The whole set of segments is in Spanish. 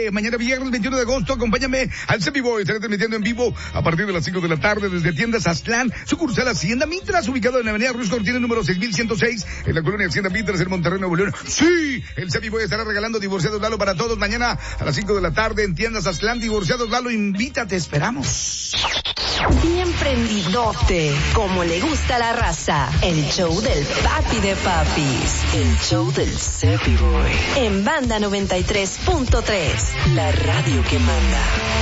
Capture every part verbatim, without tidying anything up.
tarde, mañana viernes veintiuno de agosto, acompáñame al Semiboy, estaré transmitiendo en vivo a partir de las cinco de la tarde desde Tiendas Aztlán, sucursal Hacienda Mitras, ubicado en la avenida Ruiz Cortines número seis mil ciento seis, en la colonia Hacienda Mitras, en Monterrey, Nuevo León. Sí, el Semiboy estará regalando Divorciados Lalo para todos mañana a las cinco de la tarde en Tiendas Aztlán. Divorciados Lalo, invítate, esperamos. Bien prendidote, como le gusta a la raza. El show del papi de papis. El show del Semiboy. En Banda noventa y tres punto tres. La radio que manda.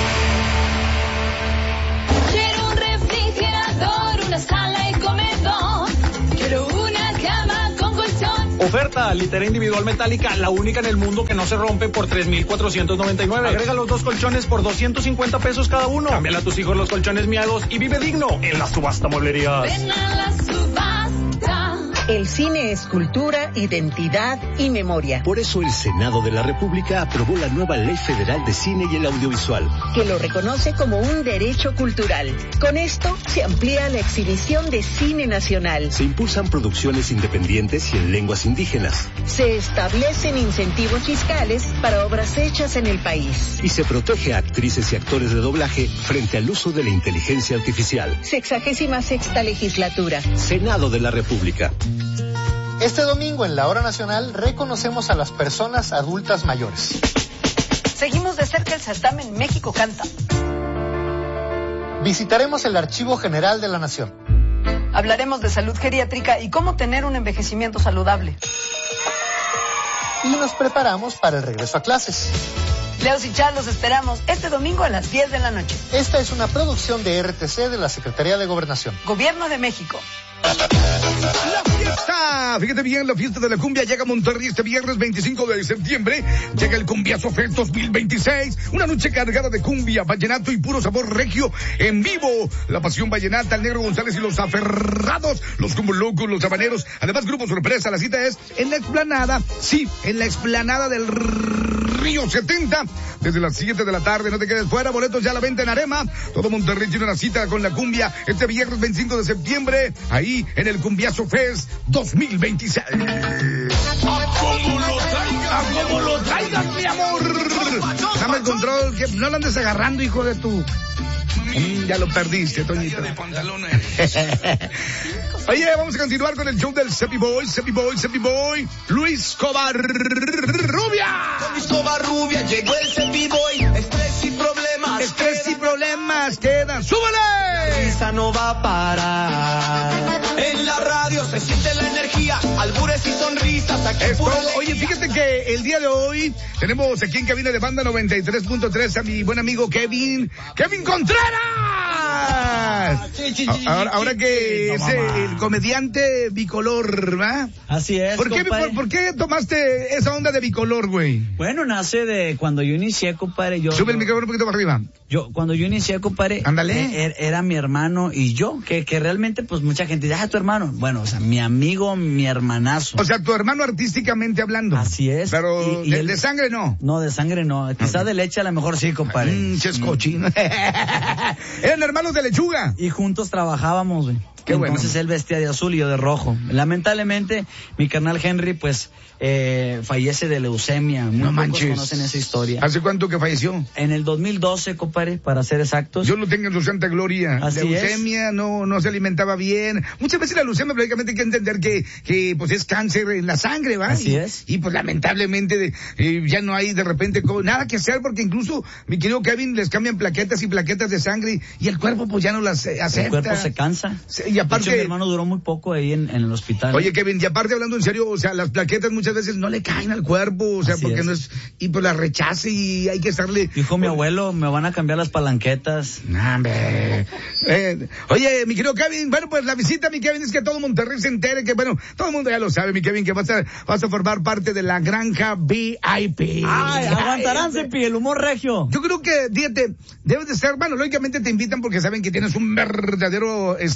Quiero un refrigerador, una sala y comedor. Quiero una cama con colchón. Oferta, litera individual metálica, la única en el mundo que no se rompe por tres mil cuatrocientos noventa y nueve. Agrega los dos colchones por doscientos cincuenta pesos cada uno. Cámbiale a tus hijos los colchones miados y vive digno en la subasta mueblerías. Ven a la subasta. El cine es cultura, identidad y memoria. Por eso el Senado de la República aprobó la nueva Ley Federal de Cine y el Audiovisual, que lo reconoce como un derecho cultural. Con esto se amplía la exhibición de cine nacional. Se impulsan producciones independientes y en lenguas indígenas. Se establecen incentivos fiscales para obras hechas en el país. Y se protege a actrices y actores de doblaje frente al uso de la inteligencia artificial. Sexagésima sexta legislatura. Senado de la República. Este domingo en la Hora Nacional reconocemos a las personas adultas mayores. Seguimos de cerca el certamen México Canta. Visitaremos el Archivo General de la Nación. Hablaremos de salud geriátrica y cómo tener un envejecimiento saludable. Y nos preparamos para el regreso a clases. Leos y Char los esperamos este domingo a las diez de la noche. Esta es una producción de R T C de la Secretaría de Gobernación. Gobierno de México. La fiesta, fíjate bien, la fiesta de la cumbia llega a Monterrey este viernes veinticinco de septiembre. Llega el Cumbiazo Fest dos mil veintiséis, una noche cargada de cumbia, vallenato y puro sabor regio en vivo. La pasión vallenata, el Negro González y los aferrados, los Como Locos, los habaneros. Además, grupo sorpresa. La cita es en la explanada, sí, en la explanada del Río setenta, desde las siete de la tarde. No te quedes fuera, boletos ya a la venta en Arema. Todo Monterrey tiene una cita con la cumbia este viernes veinticinco de septiembre, ahí en el Cumbiazo Fest dos mil veintiséis. ¡A cómo lo traigas! ¡A cómo lo traigas, mi amor! Dame el control, que no lo andes agarrando, hijo de tu... Mm, ya lo perdiste, Toñito. Oye, vamos a continuar con el show del Semiboy, Semiboy, Semiboy. Luis Cobar Rubia. Con Luis Cobar Rubia llegó el Semiboy. Estrés y problemas. Estrés y problemas quedan. ¡Súbele! La risa no va a parar. En la radio se siente la energía. Albures y sonrisas. Aquí es puro todo. Oye, fíjate que el día de hoy tenemos aquí en cabina de Banda noventa y tres punto tres a mi buen amigo Kevin. ¡Kevin Contreras! Sí, sí, sí, ahora, sí, ahora sí, que no, es mamá. el comediante bicolor, ¿va? Así es, ¿Por qué, por, ¿Por qué tomaste esa onda de bicolor, güey? Bueno, nace de cuando yo inicié, compadre. Yo, Sube el yo, micrófono un poquito para arriba. Yo, cuando yo inicié, compadre. Ándale. Er, era mi hermano y yo, que, que realmente, pues, mucha gente dice, ah, tu hermano. Bueno, o sea, mi amigo, mi hermanazo. O sea, tu hermano artísticamente hablando. Así es. Pero y, y de, él, de sangre no. No, de sangre no. Quizá de leche a lo mejor sí, compadre. Mmm, chescochino. Eran hermanos de lechuga. Y juntos trabajábamos, güey. Qué Entonces bueno. Él vestía de azul y yo de rojo. Lamentablemente, mi carnal Henry, pues, eh, fallece de leucemia. Muy No pocos manches. conocen esa historia. ¿Hace cuánto que falleció? En el dos mil doce, compadre, para ser exactos. Yo lo tengo en su santa gloria. Así leucemia, es. no, no se alimentaba bien. Muchas veces la leucemia, prácticamente hay que entender que, que, pues es cáncer en la sangre, ¿va? Así y, es. Y pues lamentablemente, eh, ya no hay de repente co- nada que hacer, porque incluso, mi querido Kevin, les cambian plaquetas y plaquetas de sangre, y el cuerpo pues ya no las eh, acepta. El cuerpo se cansa. Sí, y De aparte, hecho, mi hermano duró muy poco ahí en, en el hospital. oye, Kevin, y aparte hablando en serio, o sea, las plaquetas muchas veces no le caen al cuerpo, o sea, Así porque es. no es, y pues las rechaza y hay que estarle... Dijo mi abuelo, me van a cambiar las palanquetas. Nah, hombre. Eh, oye, mi querido Kevin, bueno, pues la visita, mi Kevin, es que todo Monterrey se entere que, bueno, todo el mundo ya lo sabe, mi Kevin, que vas a, vas a formar parte de la granja V I P. Ay, aguantarán, Cepi, el humor regio. Yo creo que, fíjate, debes de ser, bueno, lógicamente te invitan porque saben que tienes un verdadero, este, desmadre.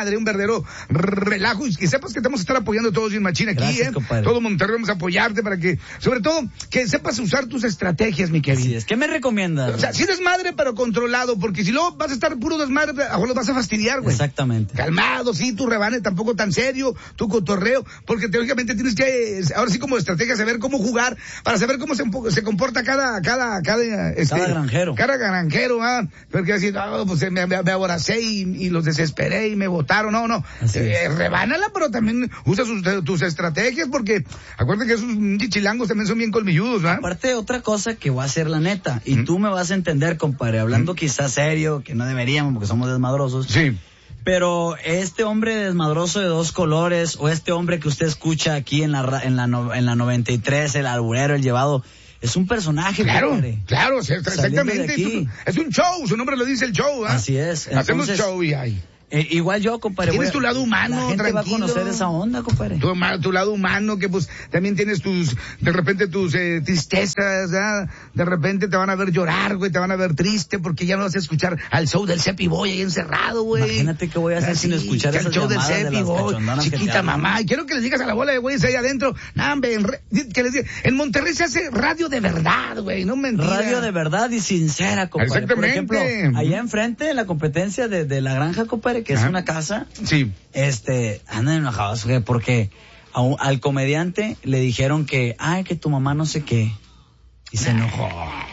desmadre, un verdadero relajo, y que sepas que te vamos a estar apoyando todos bien machín aquí, Gracias, eh. compadre. Todo Monterrey vamos a apoyarte para que, sobre todo, que sepas usar tus estrategias, mi Kevin. Así es. ¿Qué me recomiendas? O sea, sí desmadre, pero controlado, porque si luego vas a estar puro desmadre, a lo vas a fastidiar, güey. Exactamente. Calmado, sí, tu rebane tampoco tan serio, tu cotorreo, porque teóricamente tienes que, ahora sí como estrategia, saber cómo jugar, para saber cómo se, se comporta cada, cada, cada, este, Cada granjero. Cada granjero, ah, porque así, no, pues me, me, me aboracé y, y los desesperé y me votaron, no, no, eh, rebánala, pero también usa sus, tus estrategias, porque acuérdate que esos chilangos también son bien colmilludos, ¿verdad? Aparte, otra cosa que voy a hacer la neta, y mm. tú me vas a entender, compadre, hablando mm. quizás serio, que no deberíamos porque somos desmadrosos. Sí. Pero este hombre desmadroso de dos colores, o este hombre que usted escucha aquí en la, en la, no, en la noventa y tres, el alburero, el llevado, es un personaje. Claro, compadre. Claro, exactamente. Es un, es un show, su nombre lo dice el show, ¿eh? Así es. Hacemos Entonces, show y hay. Eh, igual yo, compadre. Tienes voy, tu lado humano, la gente tranquilo. va a conocer esa onda, compadre. Tu, tu lado humano, que pues también tienes tus, de repente tus eh, tristezas, ¿verdad? De repente te van a ver llorar, güey, te van a ver triste porque ya no vas a escuchar al show del Cepi Boy ahí encerrado, güey. Imagínate qué voy a hacer así, sin escuchar esas show llamadas del de las Boy, chiquita mamá. Y quiero que les digas a la bola de güeyes ahí adentro, nah, hombre, en, re, que les diga, en Monterrey se hace radio de verdad, güey, no mentira. Radio de verdad y sincera, compadre. Exactamente. Por ejemplo, allá enfrente, en la competencia de, de la granja, compadre, que Ajá. es una casa. Sí. Este, andan enojados, güey, porque a un, al comediante le dijeron que, ay, que tu mamá no sé qué. Y se enojó.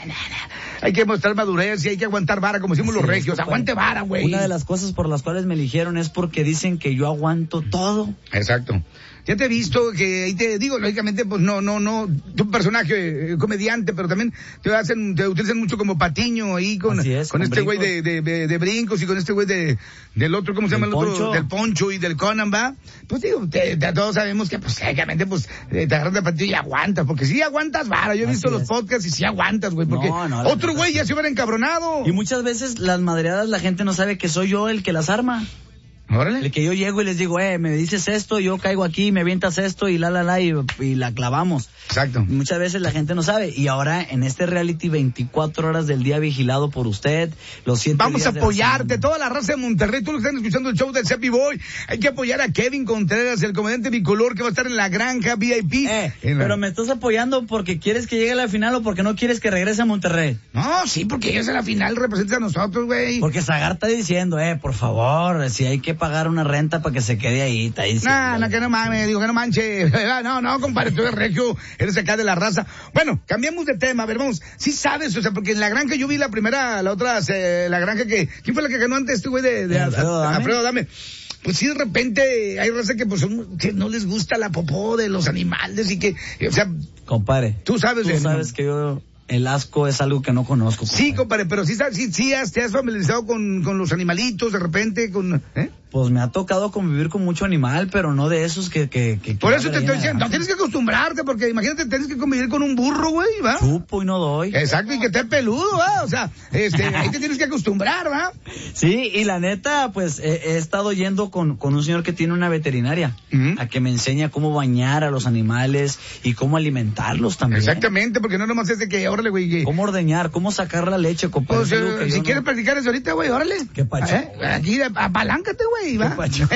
Hay que mostrar madurez y hay que aguantar vara, como decimos Así los es, regios. compadre. Aguante vara, güey. Una de las cosas por las cuales me eligieron es porque dicen que yo aguanto todo. Exacto. Ya te he visto que ahí te digo, lógicamente, pues no, no, no, tu personaje eh, comediante, pero también te hacen, te utilizan mucho como patiño ahí con, es, con, con este güey de, de, de, de brincos y con este güey de, del otro, ¿cómo se llama el otro? Poncho. Del Poncho y del Conan, ¿va? Pues digo, te, te, todos sabemos que, pues, lógicamente, pues, eh, te agarras de patiño y aguantas, porque sí aguantas vara. Yo he Así visto es. los podcasts y sí aguantas, güey, porque no, no, otro güey ya se hubiera encabronado. Y muchas veces las madreadas la gente no sabe que soy yo el que las arma. Órale. El que yo llego y les digo, eh, me dices esto, yo caigo aquí, me avientas esto y la, la, la, y, y la clavamos. Exacto. Muchas veces la gente no sabe. Y ahora en este reality veinticuatro horas del día vigilado por usted, los siete Vamos a días apoyarte, toda la raza de Monterrey, todos los que están escuchando el show del Cepi Boy. Hay que apoyar a Kevin Contreras, el comediante bicolor que va a estar en la granja V I P. Eh, la... pero me estás apoyando porque quieres que llegue a la final o porque no quieres que regrese a Monterrey. No, sí, porque ellos en la final representan a nosotros, güey. Porque Zagar está diciendo, eh, por favor, si hay que pagar una renta para que se quede ahí, está diciendo. No, no, que no mames, digo que no manche. No, no, compadre, tú eres regio, eres acá de la raza. Bueno, cambiamos de tema, a ver, vamos. Sí sabes, o sea, porque en la granja yo vi la primera, la otra, eh, la granja que, ¿quién fue la que ganó antes, este güey de, de, Alfredo Dame? Alfredo Dame? Pues sí, de repente hay raza que pues son, que no les gusta la popó de los animales y que, o sea. Compadre. Tú sabes Tú de sabes que yo, el asco es algo que no conozco. Compadre. Sí, compadre, pero sí, sí, sí, has, te has familiarizado con, con los animalitos de repente, con, ¿eh? Pues me ha tocado convivir con mucho animal, pero no de esos que... que, que Por que eso te estoy diciendo, no tienes que acostumbrarte, porque imagínate, tienes que convivir con un burro, güey, ¿va? Chupo y no doy. Exacto, y que esté peludo, ¿va? O sea, este, ahí te tienes que acostumbrar, ¿va? Sí, y la neta, pues, he, he estado yendo con, con un señor que tiene una veterinaria, uh-huh. a que me enseña cómo bañar a los animales y cómo alimentarlos también. Exactamente, porque no nomás es de que, órale, güey, que... Cómo ordeñar, cómo sacar la leche, compadre. Pues, eh, si no... quieres practicar eso ahorita, güey, órale. ¿Qué pacho? ¿Eh? Aquí, apaláncate, güey, ¿va? ¿Qué pacho?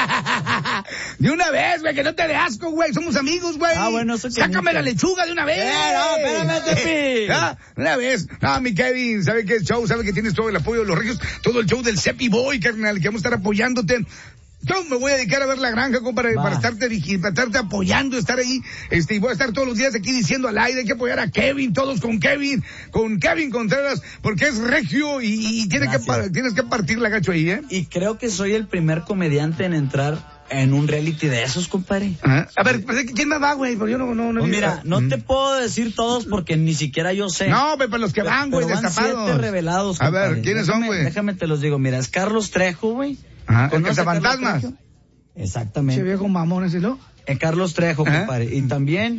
De una vez, güey, que no te dé asco, güey, somos amigos, güey. Ah, bueno, eso que sácame mucho. la lechuga de una vez. Eh, no, espérame, Tepi. Ah, una vez. No, mi Kevin, sabe que el show, sabe que tienes todo el apoyo de los regios, todo el show del Cepi Boy, carnal, que vamos a estar apoyándote. Yo me voy a dedicar a ver la granja, compadre, para estarte, para estarte apoyando, estar ahí, este, y voy a estar todos los días aquí diciendo al aire, hay que apoyar a Kevin, todos con Kevin, con Kevin Contreras, porque es regio y, y tiene que, tienes que partir la gacho ahí, ¿eh? Y creo que soy el primer comediante en entrar en un reality de esos, compadre. ¿Ah? A ver, ¿quién más va, güey? Porque yo no, no, no. Pues mira, no mm. te puedo decir todos porque ni siquiera yo sé. No, pero los que van, güey, destapados. Siete revelados, compadre. A ver, ¿quiénes déjame, son, güey? Déjame te los digo, mira, es Carlos Trejo, güey. Ajá, ¿el cazafantasmas? Exactamente. Che viejo mamón ese, ¿no? Eh, Carlos Trejo, compadre. Y también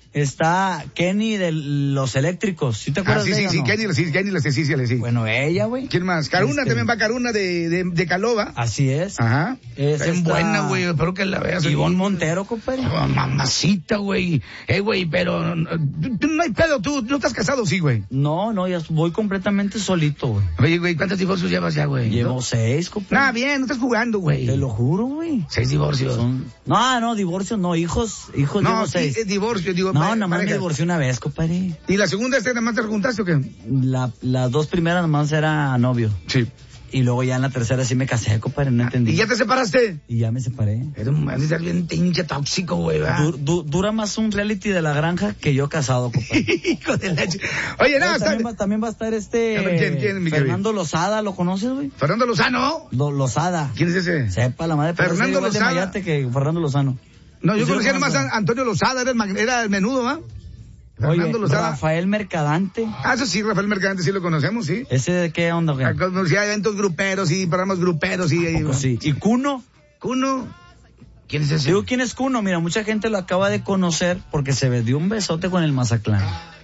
está Kenny de Los Eléctricos. ¿Sí te acuerdas ah, sí, de sí, ella, sí, no? Kenny, sí, Kenny, sí, sí, sí, sí. Bueno, ella, güey. ¿Quién más? Caruna, este... también va Caruna de, de, de Calova. Así es. Ajá. Es bien buena, güey, espero que la veas. Ivonne Montero, compadre. Oh, mamacita, güey. Eh, güey, pero no, no hay pedo, tú no estás casado, sí, güey. No, no, ya voy completamente solito, güey. Oye, güey, ¿cuántos divorcios llevas ya, güey? Llevo ¿no? seis, compadre. Nah, bien, no estás jugando, güey. Te lo juro, güey. Seis divorcios. Son... No, no, divorcios no, hijos, hijos no, llevo sí, seis. Eh, divorcio, digo. No, nada más parejas. me divorcié una vez, compadre. ¿Y la segunda este nada más te juntaste o qué? La, las dos primeras nada más era novio. Sí. Y luego ya en la tercera sí me casé, compadre, no entendí. ¿Y ya te separaste? Y ya me separé. Eres un man, ser bien pinche tóxico, güey, ¿verdad? Du, du, dura más un reality de la granja que yo casado, compadre. Hijo de la... Oye, nada, también, está... va, también va a estar este... ¿Quién, quién, mi Fernando Lozada, ¿lo conoces, güey? ¿Fernando Lozano? Lo, Lozada. ¿Quién es ese? Sepa la madre. Fernando Lozada. De Mayate que Fernando Lozano. No, yo ¿Sí conocía lo nomás a Antonio Lozada, era el, era el menudo, ¿va? Oye, Rafael Mercadante. Ah, eso sí, Rafael Mercadante sí lo conocemos, sí. ¿Ese de qué onda, güey? Conocía eventos gruperos y programas gruperos y... y sí. ¿Y Cuno? Cuno... ¿Quién es ese? Digo, ¿quién es Cuno? Mira, mucha gente lo acaba de conocer porque se dio un besote con el Mazatlán.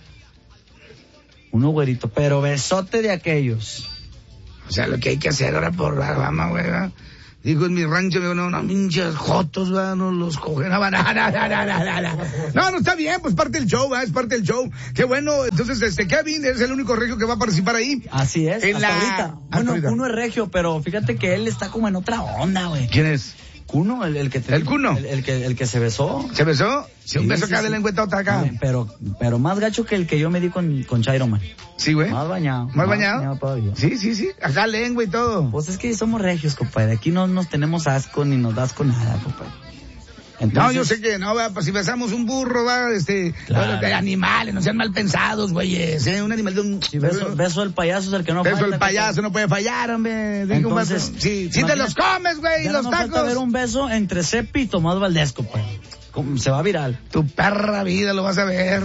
Uno güerito, pero besote de aquellos. O sea, lo que hay que hacer ahora por la fama, güey, ¿verdad? Digo, en mi rancho, no, no, no, pinches jotos, ¿verdad? No los cogen, no, no, no, no, no, no. No, no, está bien, pues parte del show, ¿verdad? Es parte del show. Qué bueno, entonces, este, Kevin es el único regio que va a participar ahí. Así es, en hasta la... ahorita. Bueno, ahorita. Uno es regio, pero fíjate que él está como en otra onda, güey. ¿Quién es? Cuno, el, el que te, ¿El Cuno? El, el que el que se besó. ¿Se besó? Sí, un sí, beso sí, acá sí. de lengüetota acá. Pero, pero más gacho que el que yo me di con, con Chairo Man. Sí, güey. Más bañado. ¿Más, más bañado? bañado todavía. Sí, sí, sí. Acá lengua y todo. Pues es que somos regios, compadre. Aquí no nos tenemos asco ni nos das con nada, compadre. Entonces, no, yo sé que no, va, pues si besamos un burro, va, este, claro. de animales, no sean mal pensados, güeyes, ¿eh? Un animal de un... Si beso, beso del payaso es el que no beso falta. Beso del payaso no puede fallar, hombre. Entonces, sí, si te los comes, güey, los no tacos. Falta ver un beso entre Cepi y Tomás Valdés, compadre. Se va viral. Tu perra vida lo vas a ver.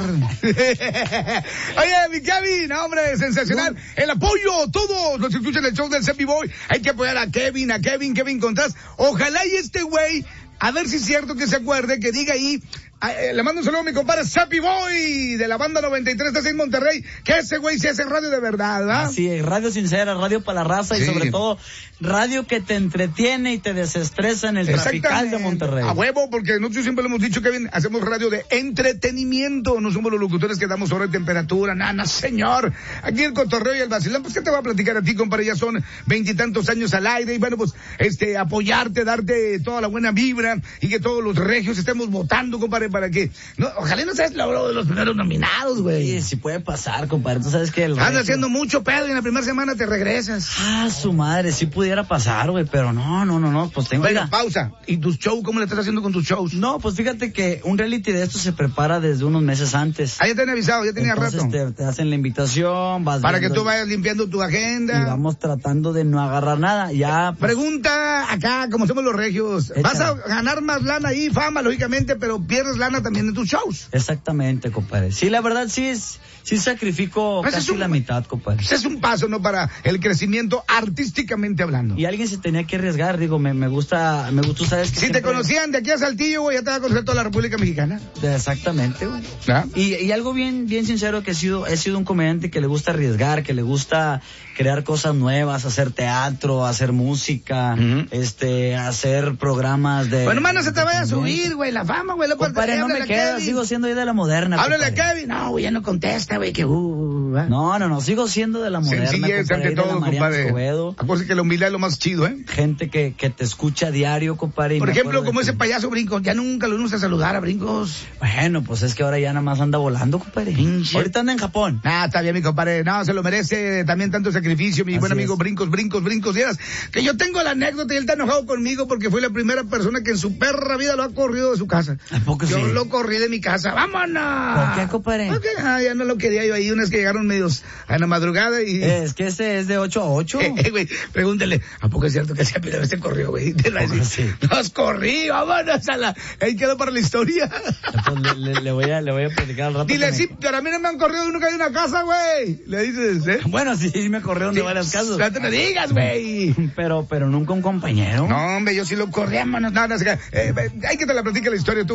Oye, mi Kevin, hombre, sensacional. El apoyo, todos los que escuchan el show del Cepi Boy. Hay que apoyar a Kevin, a Kevin, Kevin Contreras. Ojalá y este güey, a ver si es cierto que se acuerde, que diga ahí, eh, le mando un saludo a mi compadre Cepi Boy, de la banda noventa y tres de en Monterrey, que ese güey se hace radio de verdad, ¿verdad? Así es, radio sincera, radio para la raza sí. Y sobre todo, radio que te entretiene y te desestresa en el trafical de Monterrey. A huevo, porque nosotros siempre lo hemos dicho, Kevin, hacemos radio de entretenimiento, no somos los locutores que damos hora de temperatura, nada, señor. Aquí el cotorreo y el vacilón, pues, ¿qué te va a platicar a ti, compadre? Ya son veintitantos años al aire, y bueno, pues, este, apoyarte, darte toda la buena vibra, y que todos los regios estemos votando, compadre, para que, no, ojalá no seas uno de los primeros nominados, güey. Sí, sí puede pasar, compadre, tú sabes que el Anda haciendo mucho pedo y en la primera semana te regresas. Ah, su madre, sí pudiera pasar, güey, pero no, no, no, no, pues tengo Bueno, la... pausa. ¿Y tus shows, cómo le estás haciendo con tus shows? No, pues fíjate que un reality de esto se prepara desde unos meses antes. Ah, ya te han avisado, ya tenía Entonces rato. Te, te hacen la invitación, vas para viendo, que tú vayas limpiando tu agenda. Y vamos tratando de no agarrar nada, ya. Pues... Pregunta acá, como somos los regios. Échale. Vas a ganar más lana ahí, fama, lógicamente, pero pierdes lana también en tus shows. Exactamente, compadre. Sí, la verdad sí es, sí sacrifico pues casi es un, la mitad, compadre. Es un paso, ¿no? Para el crecimiento artísticamente hablando. Y alguien se tenía que arriesgar, digo, me, me gusta, me gusta, sabes que si siempre... te conocían de aquí a Saltillo, güey, ya te va a conocer toda la República Mexicana. Exactamente, güey. ¿Ah? Y, y algo bien, bien sincero, que he sido, he sido un comediante que le gusta arriesgar, que le gusta crear cosas nuevas, hacer teatro, hacer música, uh-huh. este, hacer programas de... Bueno, mano, se te vaya a subir, güey, la fama, güey. Compadre, no me queda, Kevin. Sigo siendo ahí de la moderna. Háblale a Kevin. No, güey, ya no contesta, güey, que... Uh, ¿eh? No, no, no, sigo siendo de la moderna. Sencillez ante todo, compadre. Acuérdate que la humildad es lo más chido, ¿eh? Gente que, que te escucha a diario, compadre. Por ejemplo, como ese payaso Brincos, ya nunca lo vamos a saludar a Brincos. Bueno, pues es que ahora ya nada más anda volando, compadre. Pinche. Ahorita anda en Japón. Ah, está bien, mi compadre. No, se lo merece también tanto sacrificio, mi Así buen amigo es. Brincos, Brincos, Brincos. Vieras que yo tengo la anécdota y él está enojado conmigo porque fue la primera persona que en su perra vida lo ha corrido de su casa. ¿A poco yo sí? lo corrí de mi casa. ¡Vámonos! ¿Por qué, compadre? Porque ah, ya no lo quería yo ahí. Unas que llegaron medios a la madrugada y... Es que ese es de ocho a ocho. Eh, güey, pregúntele, ¿a poco es cierto que ese Pedro se corrió, güey? Sí. Nos corrí, vámonos a la... Ahí quedó para la historia. Entonces, le, le, le, voy a, le voy a platicar al rato. Dile, sí, me... pero a mí no me han corrido de nunca de una casa, güey. Le dices, ¿eh? Bueno, sí, me corrieron de sí, varias casas. No te lo digas, güey. Pero, pero nunca un compañero. No, hombre, yo sí lo corrí, mano. No, no, no, eh, hay que te la platique la historia. Tuvo, tuvo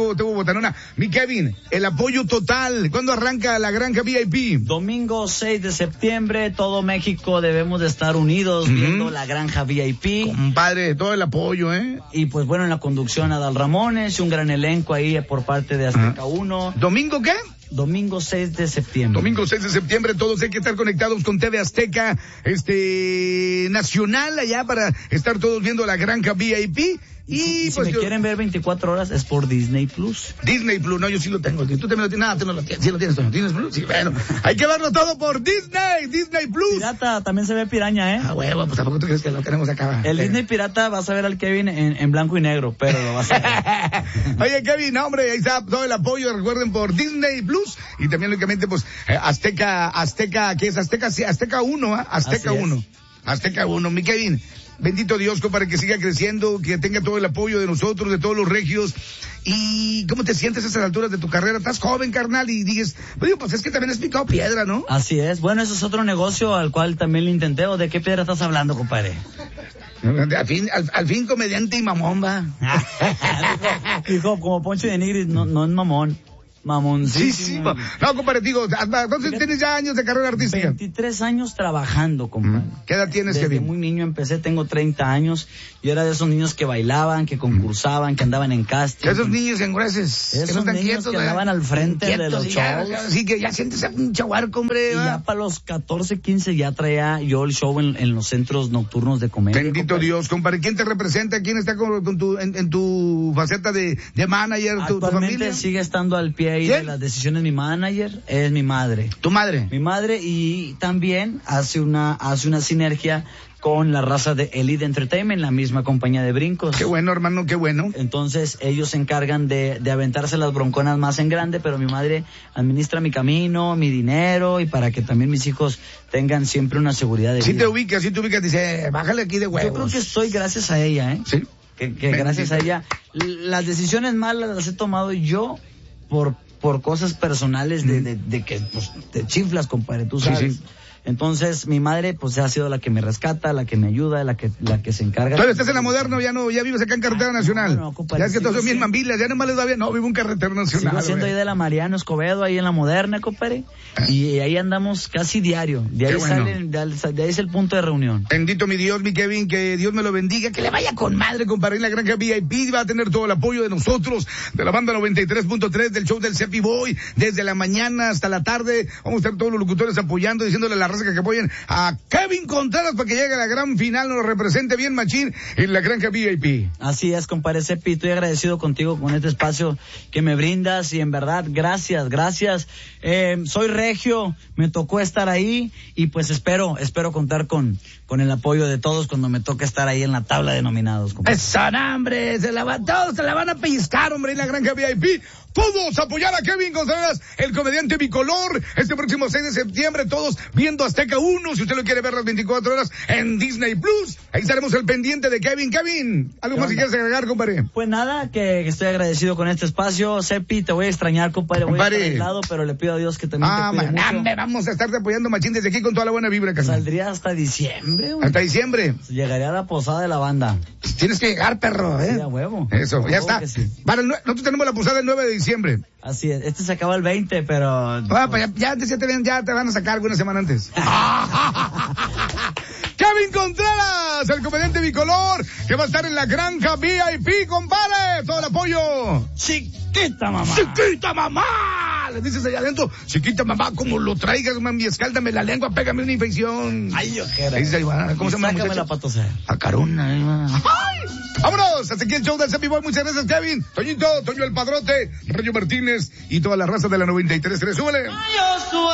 botanona. Mi Kevin, el apoyo total. ¿Cuándo arranca la Granja V I P? Domingo seis de septiembre, todo México debemos de estar unidos uh-huh. viendo la Granja V I P. Compadre, todo el apoyo, ¿eh? Y pues bueno, en la conducción Adal Ramones, un gran elenco ahí por parte de Azteca uh-huh. uno. ¿Domingo qué? Domingo seis de septiembre. Domingo seis de septiembre, todos hay que estar conectados con T V Azteca, este, nacional allá para estar todos viendo la Granja V I P. Y, y, y pues si me yo... quieren ver veinticuatro horas es por Disney Plus. Disney Plus, no, yo sí lo tengo. Tú también lo tienes, nada, tú no lo tienes, sí lo tienes, Disney Plus, sí, bueno. Hay que verlo todo por Disney, Disney Plus. Pirata, también se ve piraña, ¿eh? Ah, huevo, pues tampoco tú crees que lo tenemos acá. El eh. Disney Pirata vas a ver al Kevin en, en blanco y negro, pero lo vas a ver. Oye, Kevin, no, hombre, ahí está todo el apoyo, recuerden, por Disney Plus. Y también, lógicamente, pues, eh, Azteca, Azteca, ¿qué es? Azteca, sí, Azteca uno, ¿eh? Azteca uno. Azteca uno, mi Kevin. Bendito Dios, para que siga creciendo, que tenga todo el apoyo de nosotros, de todos los regios. ¿Y cómo te sientes a esas alturas de tu carrera? Estás joven, carnal, y dices, pues es que también has picado piedra, ¿no? Así es. Bueno, eso es otro negocio al cual también le intenté. ¿O de qué piedra estás hablando, compadre? Al fin, al, al fin comediante y mamón, va. Dijo, como Poncho de Nigris, no, no es mamón. Mamoncísimo. Sí, sí, no, compadre, digo, entonces tienes ya años de carrera artística. veintitrés años trabajando, compadre. ¿Qué edad tienes, Desde Kevin? muy niño empecé, tengo treinta años. Yo era de esos niños que bailaban, que concursaban, que andaban en casting. Esos niños engrueses. Esos que no están niños quietos, que andaban al frente quietos, de los shows. Así que ya sientes un chaguarco, hombre. Y ya para los catorce, quince ya traía yo el show en, en los centros nocturnos de comedia. Bendito compadre. Dios, compadre. ¿Quién te representa? ¿Quién está con, con tu, en, en tu faceta de, de manager, tu, tu familia? Actualmente sigue estando al pie ahí de las decisiones. Mi manager es mi madre. ¿Tu madre? Mi madre, y también hace una hace una sinergia con la raza de Elite Entertainment, la misma compañía de brincos. Qué bueno, hermano, qué bueno. Entonces ellos se encargan de, de aventarse las bronconas más en grande, pero mi madre administra mi camino, mi dinero, y para que también mis hijos tengan siempre una seguridad de vida. Si te ubicas, si te ubicas, dice, bájale aquí de huevos. Yo creo que soy gracias a ella, ¿eh? Sí. Que, que gracias a ella. Las decisiones malas las he tomado yo por por cosas personales de, de, de que pues, te chiflas, compadre, tú sabes. Sí, sí. Entonces, mi madre, pues, ha sido la que me rescata, la que me ayuda, la que la que se encarga. ¿Todavía estás en la Moderna? ¿Ya no, ya vives acá en Carretera ah, Nacional? No, no, compadre. Ya es que todos son bien mambilas, ya nomás les va bien. No, vivo en Carretera Nacional. Sigo haciendo ahí de la Mariano Escobedo, ahí en la Moderna, compadre. Y ahí andamos casi diario. De ahí, bueno. salen, de, de ahí es el punto de reunión. Bendito mi Dios, mi Kevin, que Dios me lo bendiga, que le vaya con madre, compadre, en la Granja V I P. Va a tener todo el apoyo de nosotros, de la banda noventa y tres punto tres, del show del Cepi Boy, desde la mañana hasta la tarde. Vamos a estar todos los locutores apoyando, diciéndole a la raza que apoyen a Kevin Contreras para que llegue a la gran final, nos represente bien machín en la Granja V I P. Así es, compadre Cepi, estoy agradecido contigo con este espacio que me brindas, y en verdad, gracias, gracias. Eh, soy regio, me tocó estar ahí, y pues espero, espero contar con, con el apoyo de todos cuando me toque estar ahí en la tabla de nominados, compadre. Esa, hombre, se la va, todos se la van a pellizcar, hombre, en la Granja V I P. Todos apoyar a Kevin Contreras, el comediante bicolor, este próximo seis de septiembre, todos viendo Azteca uno, si usted lo quiere ver las veinticuatro horas en Disney Plus. Ahí estaremos al pendiente de Kevin. Kevin, ¿algo más que quieras agregar, compadre? Pues nada, que estoy agradecido con este espacio. Cepi, te voy a extrañar, compadre, voy compadre. a estar aislado, pero le pido a Dios que también ah, te cuide man, mucho. Vamos a estarte apoyando, machín, desde aquí con toda la buena vibra, carnal. Saldría hasta diciembre, güey. Hasta diciembre. Llegaría a la posada de la banda. Tienes que llegar, perro, ¿eh? Sí, a huevo. Eso, a ya huevo está. Sí. Vale, nosotros tenemos la posada el nueve de diciembre. Así es, este se acaba el veinte, pero... Ah, pues ya, ya, ya, te, ya te van a sacar alguna semana antes. Kevin Contreras, el comediante bicolor, que va a estar en la Granja V I P, compadre. Todo el apoyo. Chiquita mamá. Chiquita mamá. Le dices allá adentro, chiquita mamá, como lo traigas, mami, escáldame la lengua, pégame una infección. Ay, ojera. ¿Cómo se llama? Sácame la patosa. A carona. ¡Ay! Vámonos, hasta aquí el show del Cepi Boy. Muchas gracias, Kevin. Toñito, Toño el Padrote, Rayo Martínez y toda la raza de la noventa y tres. Súbele.